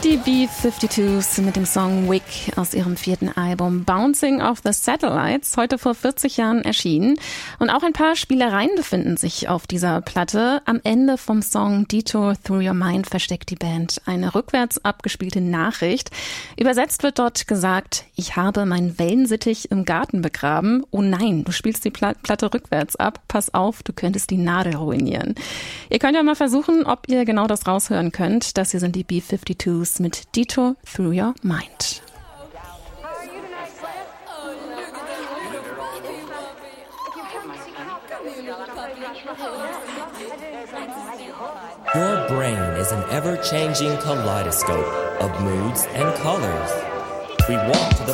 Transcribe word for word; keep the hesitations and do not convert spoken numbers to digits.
Die B zweiundfünfzig mit dem Song Wick aus ihrem vierten Album Bouncing Off the Satellites, heute vor vierzig Jahren erschienen. Und auch ein paar Spielereien befinden sich auf dieser Platte. Am Ende vom Song Detour Through Your Mind versteckt die Band eine rückwärts abgespielte Nachricht. Übersetzt wird dort gesagt: Ich habe meinen Wellensittich im Garten begraben. Oh nein, du spielst die Platte rückwärts ab. Pass auf, du könntest die Nadel ruinieren. Ihr könnt ja mal versuchen, ob ihr genau das raushören könnt. Das hier sind die B zweiundfünfzig mit Detour Through Your Mind. Your brain is an ever-changing kaleidoscope of moods and colors. We walk to the